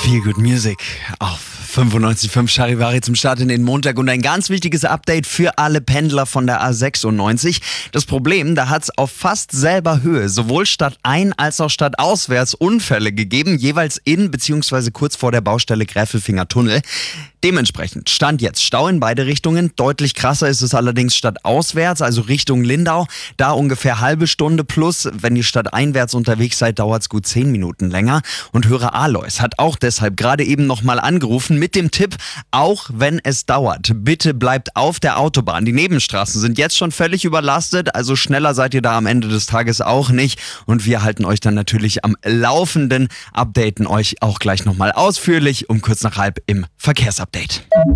Feel Good Music auf 95.5 Charivari zum Start in den Montag und ein ganz wichtiges Update für alle Pendler von der A96. Das Problem, da hat es auf fast selber Höhe sowohl stadtein- als auch stadtauswärts Unfälle gegeben, jeweils in bzw. kurz vor der Baustelle Gräfelfinger Tunnel. Dementsprechend Stand jetzt Stau in beide Richtungen. Deutlich krasser ist es allerdings stadtauswärts, also Richtung Lindau. Da ungefähr halbe Stunde plus. Wenn ihr stadteinwärts unterwegs seid, dauert es gut 10 Minuten länger. Und Hörer Alois hat auch deshalb gerade eben nochmal angerufen mit dem Tipp, auch wenn es dauert, bitte bleibt auf der Autobahn. Die Nebenstraßen sind jetzt schon völlig überlastet, also schneller seid ihr da am Ende des Tages auch nicht. Und wir halten euch dann natürlich am Laufenden, updaten euch auch gleich nochmal ausführlich um kurz nach halb im Verkehrsupdate.